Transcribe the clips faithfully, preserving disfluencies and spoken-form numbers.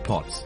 Reports.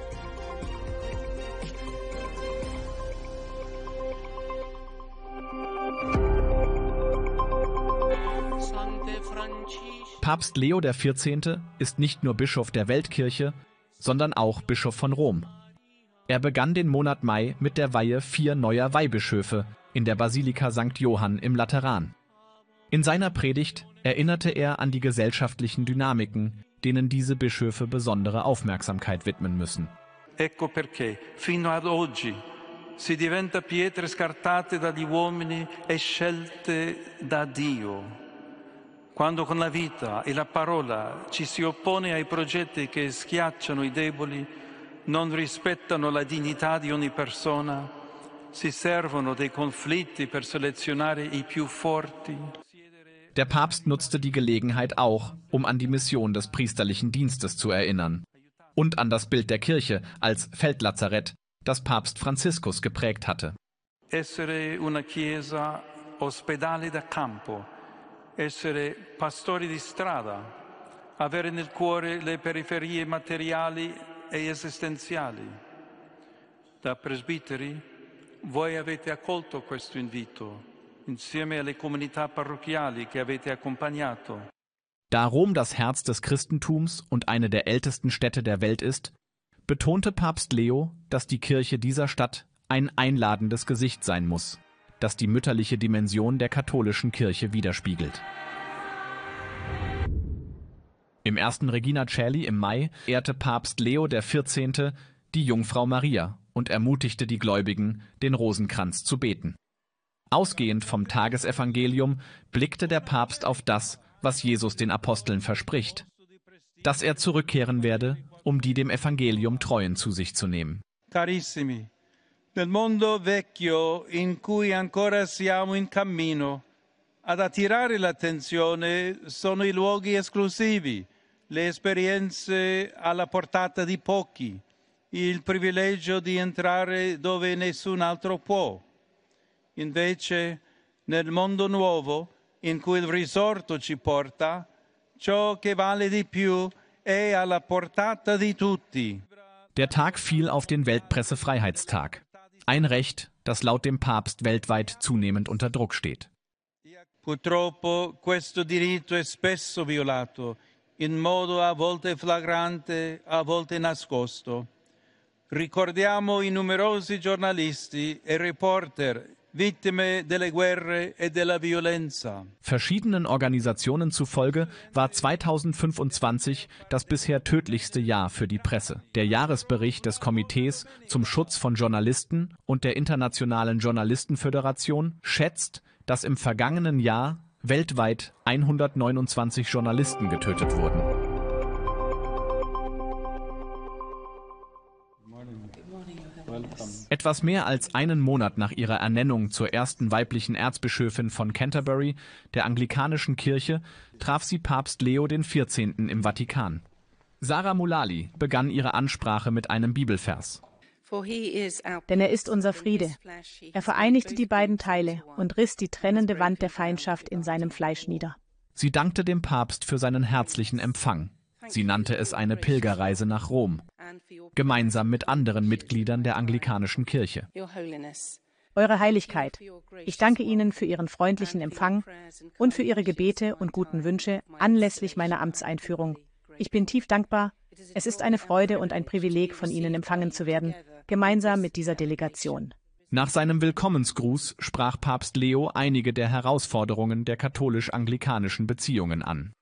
Papst Leo der vierzehnte. Ist nicht nur Bischof der Weltkirche, sondern auch Bischof von Rom. Er begann den Monat Mai mit der Weihe vier neuer Weihbischöfe in der Basilika Sankt Johann im Lateran. In seiner Predigt erinnerte er an die gesellschaftlichen Dynamiken, denen diese Bischöfe besondere Aufmerksamkeit widmen müssen. Ecco perché fino ad oggi si diventa pietre scartate dagli uomini e scelte da Dio. Quando con la vita e la parola ci si oppone ai progetti che schiacciano i deboli, non rispettano la dignità di ogni persona, si servono dei conflitti per selezionare i più forti. Der Papst nutzte die Gelegenheit auch, um an die Mission des priesterlichen Dienstes zu erinnern und an das Bild der Kirche als Feldlazarett, das Papst Franziskus geprägt hatte. Essere una chiesa ospedale da campo, essere pastori di strada, avere nel cuore le periferie materiali e esistenziali. Da presbiteri, voi avete accolto questo invito, insieme alle comunità parrocchiali che avete accompagnato. Da Rom das Herz des Christentums und eine der ältesten Städte der Welt ist, betonte Papst Leo, dass die Kirche dieser Stadt ein einladendes Gesicht sein muss, das die mütterliche Dimension der katholischen Kirche widerspiegelt. Im ersten Regina Caeli im Mai ehrte Papst Leo der vierzehnte. Die Jungfrau Maria und ermutigte die Gläubigen, den Rosenkranz zu beten. Ausgehend vom Tagesevangelium blickte der Papst auf das, was Jesus den Aposteln verspricht, dass er zurückkehren werde, um die dem Evangelium Treuen zu sich zu nehmen. Carissimi, nel mondo vecchio in cui ancora siamo in cammino, ad attirare l'attenzione sono i luoghi esclusivi, le esperienze alla portata di pochi, il privilegio di entrare dove nessun altro può. Invece, nel mondo nuovo, in cui il risorto ci porta, ciò che vale di più è alla portata di tutti. Der Tag fiel auf den Weltpressefreiheitstag. Ein Recht, das laut dem Papst weltweit zunehmend unter Druck steht. Purtroppo questo diritto è spesso violato, in modo a volte flagrante, a volte nascosto. Ricordiamo i numerosi giornalisti e reporter, vittime delle guerre e della violenza. Verschiedenen Organisationen zufolge war zweitausendfünfundzwanzig das bisher tödlichste Jahr für die Presse. Der Jahresbericht des Komitees zum Schutz von Journalisten und der Internationalen Journalistenföderation schätzt, dass im vergangenen Jahr weltweit hundertneunundzwanzig Journalisten getötet wurden. Etwas mehr als einen Monat nach ihrer Ernennung zur ersten weiblichen Erzbischöfin von Canterbury, der anglikanischen Kirche, traf sie Papst Leo der vierzehnte. Im Vatikan. Sarah Mullally begann ihre Ansprache mit einem Bibelvers. Denn er ist unser Friede. Er vereinigte die beiden Teile und riss die trennende Wand der Feindschaft in seinem Fleisch nieder. Sie dankte dem Papst für seinen herzlichen Empfang. Sie nannte es eine Pilgerreise nach Rom, gemeinsam mit anderen Mitgliedern der anglikanischen Kirche. Eure Heiligkeit, ich danke Ihnen für Ihren freundlichen Empfang und für Ihre Gebete und guten Wünsche anlässlich meiner Amtseinführung. Ich bin tief dankbar. Es ist eine Freude und ein Privileg, von Ihnen empfangen zu werden, gemeinsam mit dieser Delegation. Nach seinem Willkommensgruß sprach Papst Leo einige der Herausforderungen der katholisch-anglikanischen Beziehungen an.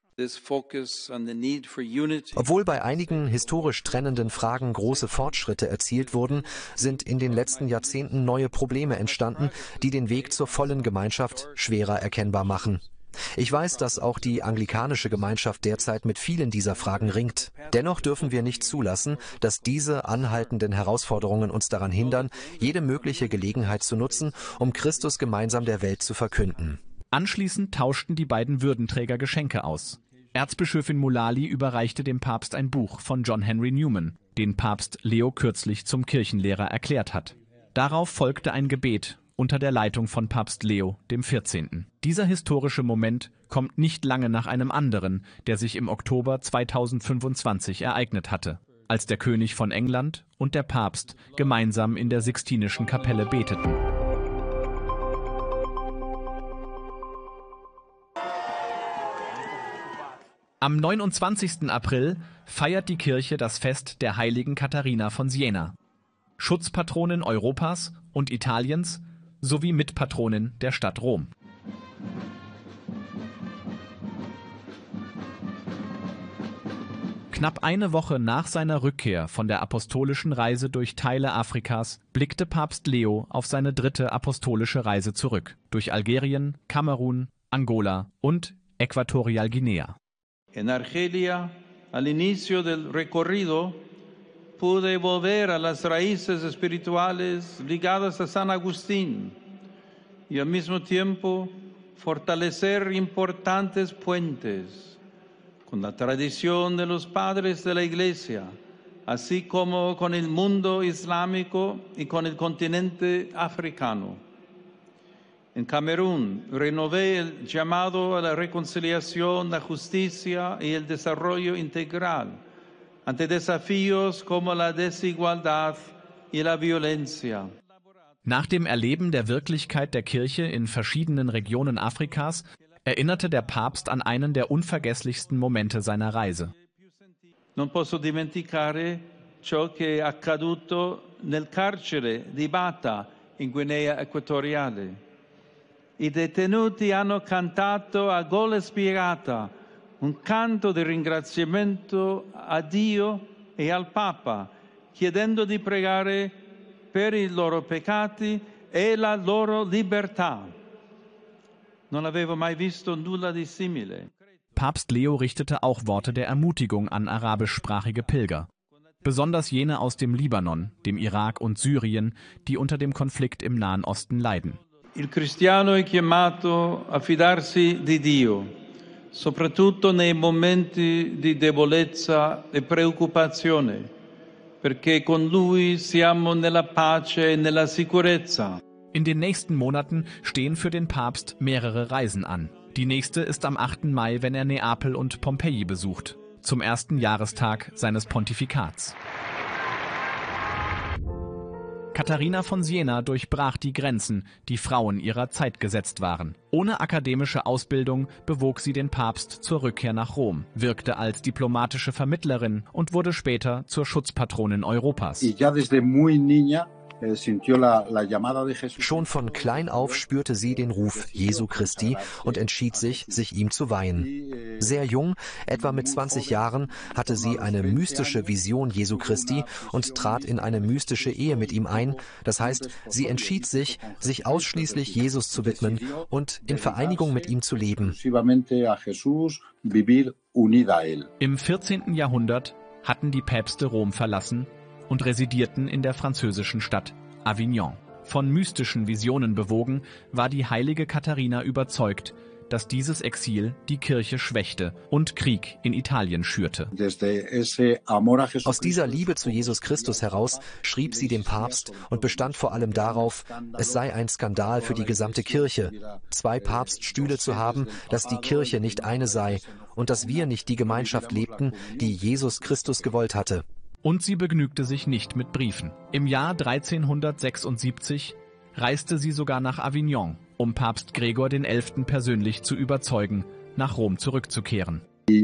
Obwohl bei einigen historisch trennenden Fragen große Fortschritte erzielt wurden, sind in den letzten Jahrzehnten neue Probleme entstanden, die den Weg zur vollen Gemeinschaft schwerer erkennbar machen. Ich weiß, dass auch die anglikanische Gemeinschaft derzeit mit vielen dieser Fragen ringt. Dennoch dürfen wir nicht zulassen, dass diese anhaltenden Herausforderungen uns daran hindern, jede mögliche Gelegenheit zu nutzen, um Christus gemeinsam der Welt zu verkünden. Anschließend tauschten die beiden Würdenträger Geschenke aus. Erzbischöfin Mullally überreichte dem Papst ein Buch von John Henry Newman, den Papst Leo kürzlich zum Kirchenlehrer erklärt hat. Darauf folgte ein Gebet unter der Leitung von Papst Leo der vierzehnte. Dieser historische Moment kommt nicht lange nach einem anderen, der sich im Oktober zweitausendfünfundzwanzig ereignet hatte. als der König von England und der Papst gemeinsam in der Sixtinischen Kapelle beteten. Am neunundzwanzigsten April feiert die Kirche das Fest der heiligen Katharina von Siena, Schutzpatronin Europas und Italiens sowie Mitpatronin der Stadt Rom. Knapp eine Woche nach seiner Rückkehr von der apostolischen Reise durch Teile Afrikas blickte Papst Leo auf seine dritte apostolische Reise zurück, durch Algerien, Kamerun, Angola und Äquatorialguinea. En Argelia, al inicio del recorrido, pude volver a las raíces espirituales ligadas a San Agustín y al mismo tiempo fortalecer importantes puentes con la tradición de los padres de la Iglesia, así como con el mundo islámico y con el continente africano. En Camerún renové el llamado a la reconciliación, la justicia y el desarrollo integral ante desafíos como la desigualdad y la violencia. Nach dem Erleben der Wirklichkeit der Kirche in verschiedenen Regionen Afrikas erinnerte der Papst an einen der unvergesslichsten Momente seiner Reise. Non posso dimenticare ciò che è accaduto nel carcere di Bata in Guinea Equatoriale. I detenuti hanno cantato a gola spiegata un canto di ringraziamento a Dio e al Papa, chiedendo di pregare per i loro peccati e la loro libertà. Non avevo mai visto nulla di simile. Papst Leo richtete auch Worte der Ermutigung an arabischsprachige Pilger, besonders jene aus dem Libanon, dem Irak und Syrien, die unter dem Konflikt im Nahen Osten leiden. Il cristiano è chiamato a fidarsi di Dio, soprattutto nei momenti di debolezza e preoccupazione, perché con Lui siamo nella pace e nella sicurezza. In den nächsten Monaten stehen für den Papst mehrere Reisen an. Die nächste ist am achten Mai, wenn er Neapel und Pompeji besucht, zum ersten Jahrestag seines Pontifikats. Katharina von Siena durchbrach die Grenzen, die Frauen ihrer Zeit gesetzt waren. Ohne akademische Ausbildung bewog sie den Papst zur Rückkehr nach Rom, wirkte als diplomatische Vermittlerin und wurde später zur Schutzpatronin Europas. Schon von klein auf spürte sie den Ruf Jesu Christi und entschied sich, sich ihm zu weihen. Sehr jung, etwa mit zwanzig Jahren, hatte sie eine mystische Vision Jesu Christi und trat in eine mystische Ehe mit ihm ein. Das heißt, sie entschied sich, sich ausschließlich Jesus zu widmen und in Vereinigung mit ihm zu leben. Im vierzehnten Jahrhundert hatten die Päpste Rom verlassen und residierten in der französischen Stadt Avignon. Von mystischen Visionen bewogen, war die heilige Katharina überzeugt, dass dieses Exil die Kirche schwächte und Krieg in Italien schürte. Aus dieser Liebe zu Jesus Christus heraus schrieb sie dem Papst und bestand vor allem darauf, es sei ein Skandal für die gesamte Kirche, zwei Papststühle zu haben, dass die Kirche nicht eine sei und dass wir nicht die Gemeinschaft lebten, die Jesus Christus gewollt hatte. Und sie begnügte sich nicht mit Briefen. Im Jahr dreizehnhundertsechsundsiebzig reiste sie sogar nach Avignon, um Papst Gregor den Elften persönlich zu überzeugen, nach Rom zurückzukehren.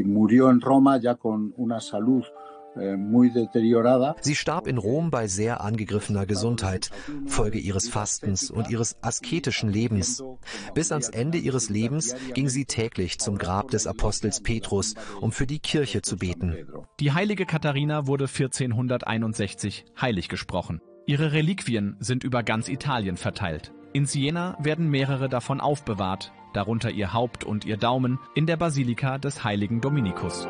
Sie starb in Rom bei sehr angegriffener Gesundheit, Folge ihres Fastens und ihres asketischen Lebens. Bis ans Ende ihres Lebens ging sie täglich zum Grab des Apostels Petrus, um für die Kirche zu beten. Die heilige Katharina wurde vierzehnhunderteinundsechzig heilig gesprochen. Ihre Reliquien sind über ganz Italien verteilt. In Siena werden mehrere davon aufbewahrt, darunter ihr Haupt und ihr Daumen, in der Basilika des heiligen Dominikus.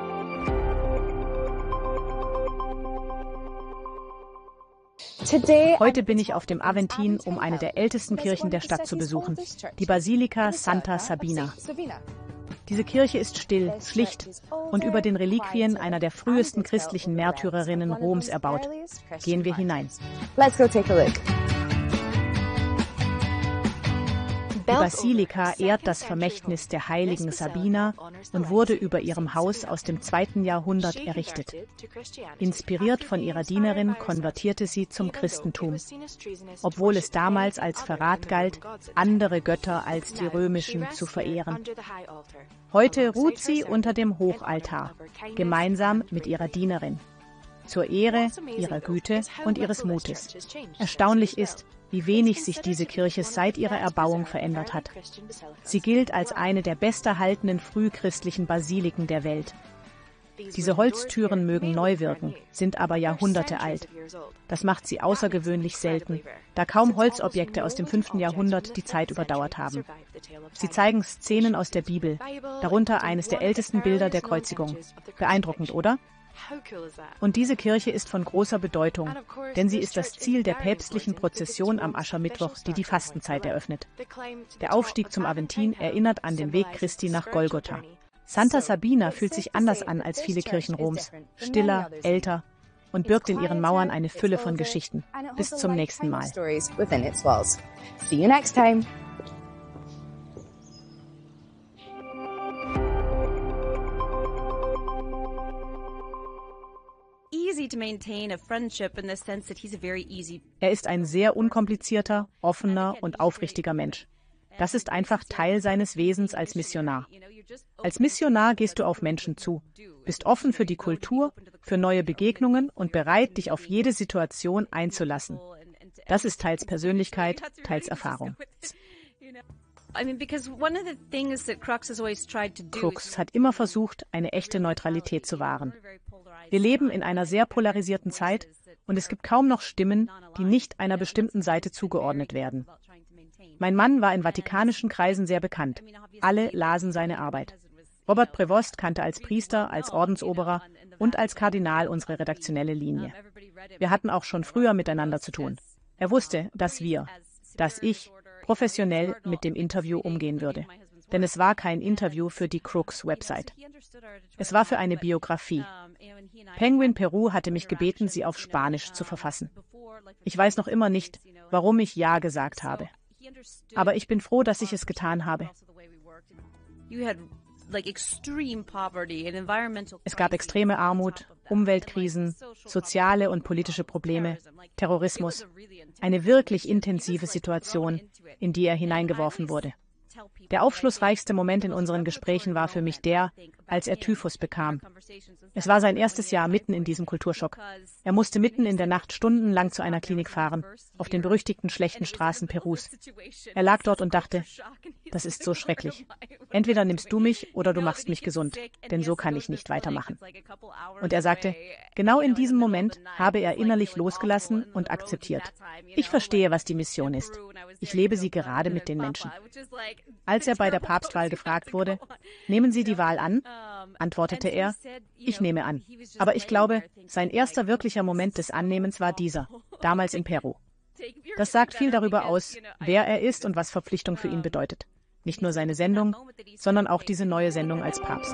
Heute bin ich auf dem Aventin, um eine der ältesten Kirchen der Stadt zu besuchen, die Basilika Santa Sabina. Diese Kirche ist still, schlicht und über den Reliquien einer der frühesten christlichen Märtyrerinnen Roms erbaut. Gehen wir hinein. Let's go take a look. Basilika ehrt das Vermächtnis der heiligen Sabina und wurde über ihrem Haus aus dem zweiten Jahrhundert errichtet. Inspiriert von ihrer Dienerin konvertierte sie zum Christentum, obwohl es damals als Verrat galt, andere Götter als die römischen zu verehren. Heute ruht sie unter dem Hochaltar, gemeinsam mit ihrer Dienerin, zur Ehre ihrer Güte und ihres Mutes. Erstaunlich ist, wie wenig sich diese Kirche seit ihrer Erbauung verändert hat. Sie gilt als eine der besterhaltenen frühchristlichen Basiliken der Welt. Diese Holztüren mögen neu wirken, sind aber Jahrhunderte alt. Das macht sie außergewöhnlich selten, da kaum Holzobjekte aus dem fünften Jahrhundert die Zeit überdauert haben. Sie zeigen Szenen aus der Bibel, darunter eines der ältesten Bilder der Kreuzigung. Beeindruckend, oder? Und diese Kirche ist von großer Bedeutung, denn sie ist das Ziel der päpstlichen Prozession am Aschermittwoch, die die Fastenzeit eröffnet. Der Aufstieg zum Aventin erinnert an den Weg Christi nach Golgotha. Santa Sabina fühlt sich anders an als viele Kirchen Roms, stiller, älter und birgt in ihren Mauern eine Fülle von Geschichten. Bis zum nächsten Mal. Er ist ein sehr unkomplizierter, offener und aufrichtiger Mensch. Das ist einfach Teil seines Wesens als Missionar. Als Missionar gehst du auf Menschen zu, bist offen für die Kultur, für neue Begegnungen und bereit, dich auf jede Situation einzulassen. Das ist teils Persönlichkeit, teils Erfahrung. Crux hat immer versucht, eine echte Neutralität zu wahren. Wir leben in einer sehr polarisierten Zeit und es gibt kaum noch Stimmen, die nicht einer bestimmten Seite zugeordnet werden. Mein Mann war in vatikanischen Kreisen sehr bekannt. Alle lasen seine Arbeit. Robert Prevost kannte als Priester, als Ordensoberer und als Kardinal unsere redaktionelle Linie. Wir hatten auch schon früher miteinander zu tun. Er wusste, dass wir, dass ich, professionell mit dem Interview umgehen würde. Denn es war kein Interview für die Crux-Website. Es war für eine Biografie. Penguin Peru hatte mich gebeten, sie auf Spanisch zu verfassen. Ich weiß noch immer nicht, warum ich Ja gesagt habe. Aber ich bin froh, dass ich es getan habe. Es gab extreme Armut, Umweltkrisen, soziale und politische Probleme, Terrorismus. Eine wirklich intensive Situation, in die er hineingeworfen wurde. Der aufschlussreichste Moment in unseren Gesprächen war für mich der, als er Typhus bekam. Es war sein erstes Jahr mitten in diesem Kulturschock. Er musste mitten in der Nacht stundenlang zu einer Klinik fahren, auf den berüchtigten schlechten Straßen Perus. Er lag dort und dachte, das ist so schrecklich. Entweder nimmst du mich oder du machst mich gesund, denn so kann ich nicht weitermachen. Und er sagte, genau in diesem Moment habe er innerlich losgelassen und akzeptiert. Ich verstehe, was die Mission ist. Ich lebe sie gerade mit den Menschen. Als er bei der Papstwahl gefragt wurde, nehmen Sie die Wahl an, antwortete er, ich nehme an. Aber ich glaube, sein erster wirklicher Moment des Annehmens war dieser, damals in Peru. Das sagt viel darüber aus, wer er ist und was Verpflichtung für ihn bedeutet. Nicht nur seine Sendung, sondern auch diese neue Sendung als Papst.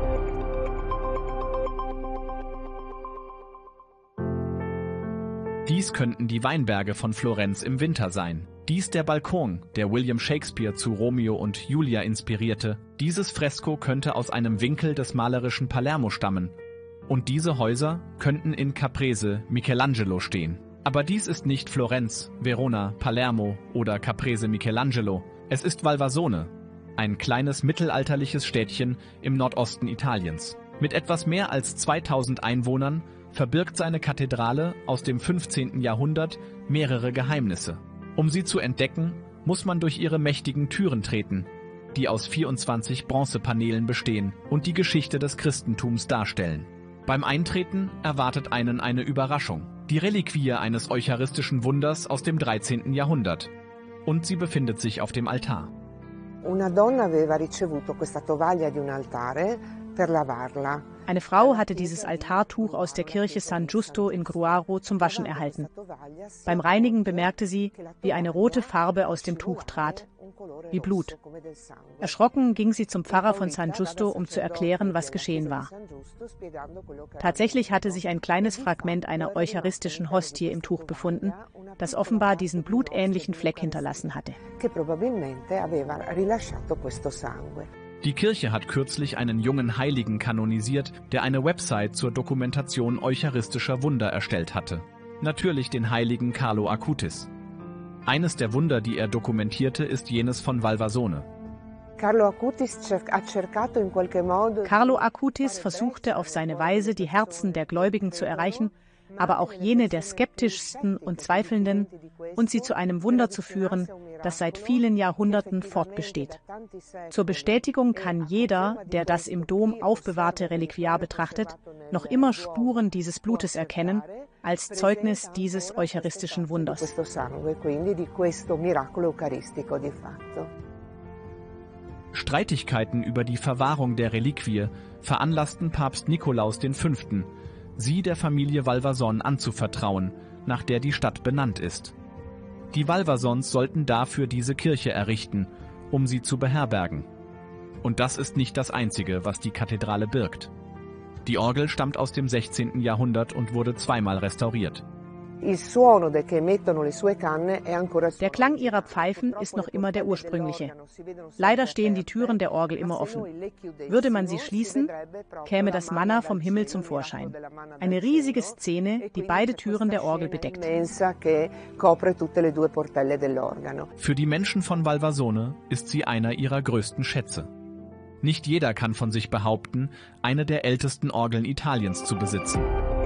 Dies könnten die Weinberge von Florenz im Winter sein. Dies der Balkon, der William Shakespeare zu Romeo und Julia inspirierte. Dieses Fresko könnte aus einem Winkel des malerischen Palermo stammen. Und diese Häuser könnten in Caprese Michelangelo stehen. Aber dies ist nicht Florenz, Verona, Palermo oder Caprese Michelangelo. Es ist Valvasone, ein kleines mittelalterliches Städtchen im Nordosten Italiens. Mit etwas mehr als zweitausend Einwohnern verbirgt seine Kathedrale aus dem fünfzehnten Jahrhundert mehrere Geheimnisse. Um sie zu entdecken, muss man durch ihre mächtigen Türen treten, die aus vierundzwanzig Bronzepanelen bestehen und die Geschichte des Christentums darstellen. Beim Eintreten erwartet einen eine Überraschung, die Reliquie eines eucharistischen Wunders aus dem dreizehnten Jahrhundert. Und sie befindet sich auf dem Altar. Una donna aveva ricevuto questa tovaglia di un altare Eine Frau hatte dieses Altartuch aus der Kirche San Giusto in Gruaro zum Waschen erhalten. Beim Reinigen bemerkte sie, wie eine rote Farbe aus dem Tuch trat, wie Blut. Erschrocken ging sie zum Pfarrer von San Giusto, um zu erklären, was geschehen war. Tatsächlich hatte sich ein kleines Fragment einer eucharistischen Hostie im Tuch befunden, das offenbar diesen blutähnlichen Fleck hinterlassen hatte. Die Kirche hat kürzlich einen jungen Heiligen kanonisiert, der eine Website zur Dokumentation eucharistischer Wunder erstellt hatte. Natürlich den Heiligen Carlo Acutis. Eines der Wunder, die er dokumentierte, ist jenes von Valvasone. Carlo Acutis versuchte auf seine Weise, die Herzen der Gläubigen zu erreichen, aber auch jene der skeptischsten und Zweifelnden, und sie zu einem Wunder zu führen, das seit vielen Jahrhunderten fortbesteht. Zur Bestätigung kann jeder, der das im Dom aufbewahrte Reliquiar betrachtet, noch immer Spuren dieses Blutes erkennen, als Zeugnis dieses eucharistischen Wunders. Streitigkeiten über die Verwahrung der Reliquie veranlassten Papst Nikolaus der Fünfte, sie der Familie Valvason anzuvertrauen, nach der die Stadt benannt ist. Die Valvasons sollten dafür diese Kirche errichten, um sie zu beherbergen. Und das ist nicht das Einzige, was die Kathedrale birgt. Die Orgel stammt aus dem sechzehnten Jahrhundert und wurde zweimal restauriert. Der Klang ihrer Pfeifen ist noch immer der ursprüngliche. Leider stehen die Türen der Orgel immer offen. Würde man sie schließen, käme das Manna vom Himmel zum Vorschein. Eine riesige Szene, die beide Türen der Orgel bedeckt. Für die Menschen von Valvasone ist sie einer ihrer größten Schätze. Nicht jeder kann von sich behaupten, eine der ältesten Orgeln Italiens zu besitzen.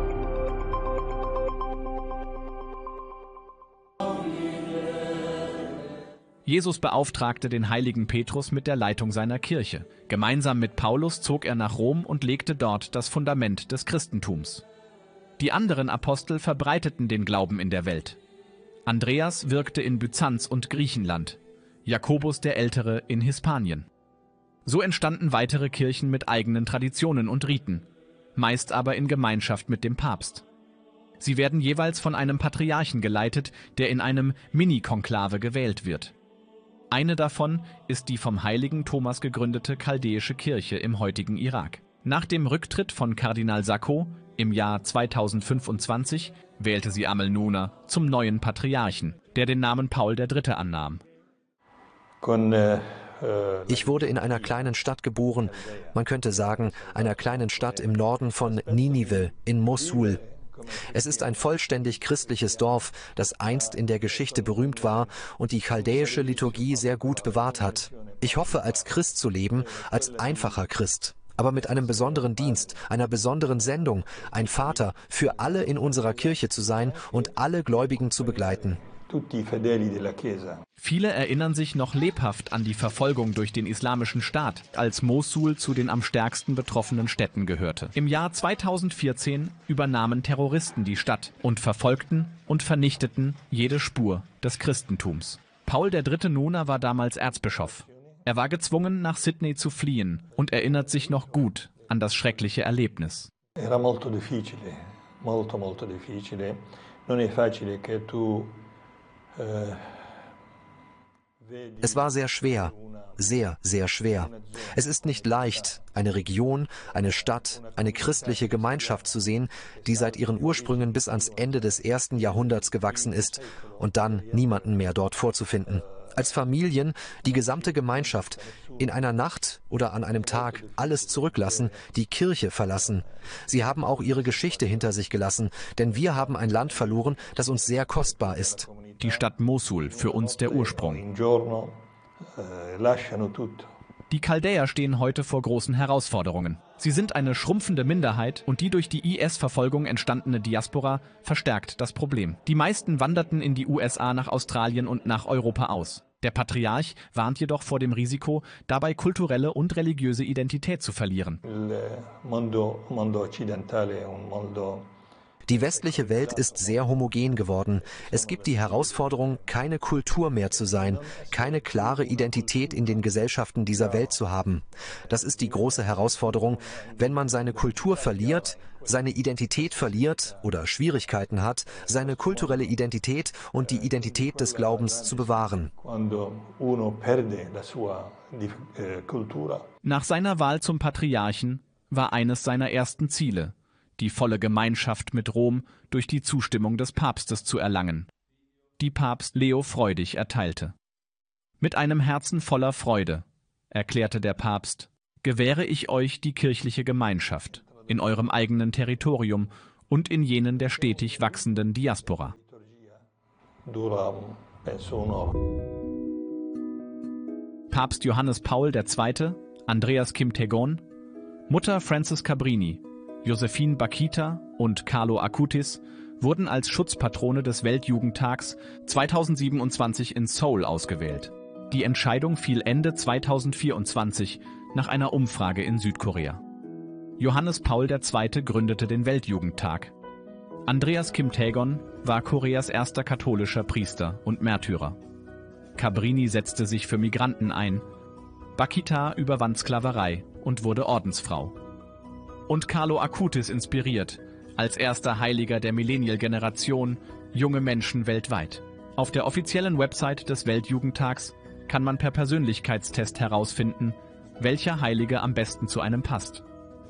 Jesus beauftragte den heiligen Petrus mit der Leitung seiner Kirche. Gemeinsam mit Paulus zog er nach Rom und legte dort das Fundament des Christentums. Die anderen Apostel verbreiteten den Glauben in der Welt. Andreas wirkte in Byzanz und Griechenland, Jakobus der Ältere in Hispanien. So entstanden weitere Kirchen mit eigenen Traditionen und Riten, meist aber in Gemeinschaft mit dem Papst. Sie werden jeweils von einem Patriarchen geleitet, der in einem Mini-Konklave gewählt wird. Eine davon ist die vom heiligen Thomas gegründete chaldäische Kirche im heutigen Irak. Nach dem Rücktritt von Kardinal Sacco im Jahr zweitausendfünfundzwanzig wählte sie Amelnuna zum neuen Patriarchen, der den Namen Paul der Dritte annahm. Ich wurde in einer kleinen Stadt geboren, man könnte sagen, einer kleinen Stadt im Norden von Ninive in Mosul. Es ist ein vollständig christliches Dorf, das einst in der Geschichte berühmt war und die chaldäische Liturgie sehr gut bewahrt hat. Ich hoffe, als Christ zu leben, als einfacher Christ, aber mit einem besonderen Dienst, einer besonderen Sendung, ein Vater für alle in unserer Kirche zu sein und alle Gläubigen zu begleiten. Viele erinnern sich noch lebhaft an die Verfolgung durch den Islamischen Staat, als Mosul zu den am stärksten betroffenen Städten gehörte. Im Jahr zweitausendvierzehn übernahmen Terroristen die Stadt und verfolgten und vernichteten jede Spur des Christentums. Paul der Dritte Nona war damals Erzbischof. Er war gezwungen, nach Sydney zu fliehen und erinnert sich noch gut an das schreckliche Erlebnis. Era molto difficile, molto molto difficile. Non è facile che tu Es war sehr schwer, sehr, sehr schwer. Es ist nicht leicht, eine Region, eine Stadt, eine christliche Gemeinschaft zu sehen, die seit ihren Ursprüngen bis ans Ende des ersten Jahrhunderts gewachsen ist und dann niemanden mehr dort vorzufinden. Als Familien, die gesamte Gemeinschaft, in einer Nacht oder an einem Tag alles zurücklassen, die Kirche verlassen. Sie haben auch ihre Geschichte hinter sich gelassen, denn wir haben ein Land verloren, das uns sehr kostbar ist. Die Stadt Mosul, für uns der Ursprung. Die Chaldäer stehen heute vor großen Herausforderungen. Sie sind eine schrumpfende Minderheit und die durch die I S-Verfolgung entstandene Diaspora verstärkt das Problem. Die meisten wanderten in die U S A, nach Australien und nach Europa aus. Der Patriarch warnt jedoch vor dem Risiko, dabei kulturelle und religiöse Identität zu verlieren. Die westliche Welt ist sehr homogen geworden. Es gibt die Herausforderung, keine Kultur mehr zu sein, keine klare Identität in den Gesellschaften dieser Welt zu haben. Das ist die große Herausforderung. Wenn man seine Kultur verliert, seine Identität verliert oder Schwierigkeiten hat, seine kulturelle Identität und die Identität des Glaubens zu bewahren. Nach seiner Wahl zum Patriarchen war eines seiner ersten Ziele, die volle Gemeinschaft mit Rom durch die Zustimmung des Papstes zu erlangen, die Papst Leo freudig erteilte. Mit einem Herzen voller Freude, erklärte der Papst, gewähre ich euch die kirchliche Gemeinschaft in eurem eigenen Territorium und in jenen der stetig wachsenden Diaspora. Papst Johannes Paul der Zweite., Andreas Kim Taegon, Mutter Frances Cabrini, Josephine Bakhita und Carlo Acutis wurden als Schutzpatrone des Weltjugendtags zweitausendsiebenundzwanzig in Seoul ausgewählt. Die Entscheidung fiel Ende zweitausendvierundzwanzig nach einer Umfrage in Südkorea. Johannes Paul der Zweite. Gründete den Weltjugendtag. Andreas Kim Taegon war Koreas erster katholischer Priester und Märtyrer. Cabrini setzte sich für Migranten ein. Bakhita überwand Sklaverei und wurde Ordensfrau. Und Carlo Acutis inspiriert, als erster Heiliger der Millennial-Generation, junge Menschen weltweit. Auf der offiziellen Website des Weltjugendtags kann man per Persönlichkeitstest herausfinden, welcher Heilige am besten zu einem passt.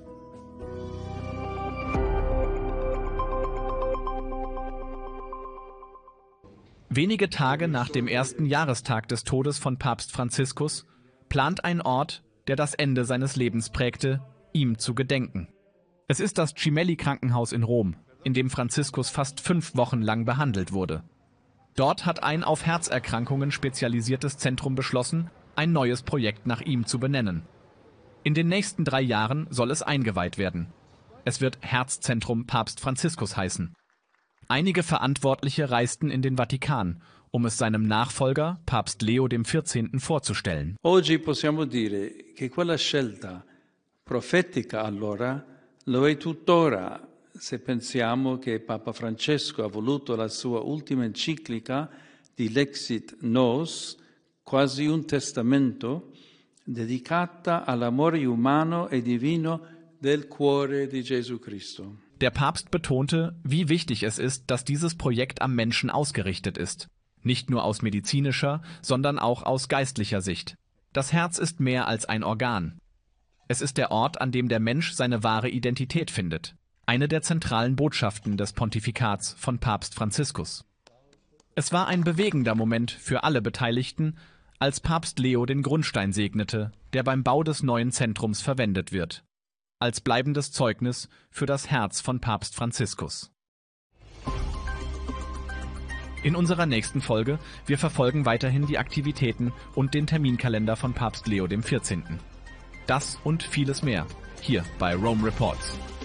Wenige Tage nach dem ersten Jahrestag des Todes von Papst Franziskus plant ein Ort, der das Ende seines Lebens prägte, ihm zu gedenken. Es ist das Gemelli-Krankenhaus in Rom, in dem Franziskus fast fünf Wochen lang behandelt wurde. Dort hat ein auf Herzerkrankungen spezialisiertes Zentrum beschlossen, ein neues Projekt nach ihm zu benennen. In den nächsten drei Jahren soll es eingeweiht werden. Es wird Herzzentrum Papst Franziskus heißen. Einige Verantwortliche reisten in den Vatikan, um es seinem Nachfolger, Papst Leo der Vierzehnte. Vorzustellen. Oggi possiamo dire che quella scelta profetica allora lo è tuttora, se pensiamo che Papa Francesco ha voluto la sua ultima enciclica di Lexit Nos, quasi un testamento, dedicata all'amore umano e divino del cuore di Gesù Cristo. Der Papst betonte, wie wichtig es ist, dass dieses Projekt am Menschen ausgerichtet ist. Nicht nur aus medizinischer, sondern auch aus geistlicher Sicht. Das Herz ist mehr als ein Organ. Es ist der Ort, an dem der Mensch seine wahre Identität findet. Eine der zentralen Botschaften des Pontifikats von Papst Franziskus. Es war ein bewegender Moment für alle Beteiligten, als Papst Leo den Grundstein segnete, der beim Bau des neuen Zentrums verwendet wird. Als bleibendes Zeugnis für das Herz von Papst Franziskus. In unserer nächsten Folge, wir verfolgen weiterhin die Aktivitäten und den Terminkalender von Papst Leo der Vierzehnte. Das und vieles mehr, hier bei Rome Reports.